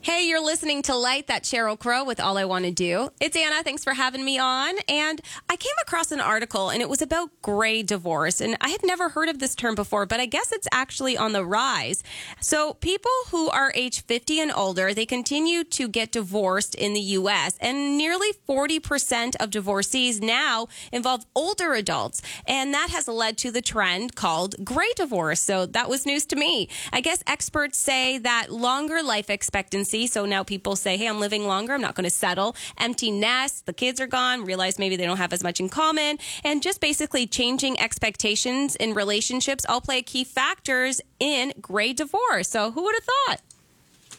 Hey, you're listening to Light, that's Sheryl Crow with All I Want to Do. It's Anna. Thanks for having me on. And I came across an article, and it was about gray divorce. And I had never heard of this term before, but I guess it's actually on the rise. So people who are age 50 and older, they continue to get divorced in the U.S. And nearly 40% of divorcees now involve older adults. And that has led to the trend called gray divorce. So that was news to me. I guess experts say that longer life expectancy. So now people say, hey, I'm living longer. I'm not going to settle. Empty nest. The kids are gone. Realize maybe they don't have as much in common. And just basically changing expectations in relationships all play key factors in gray divorce. So who would have thought?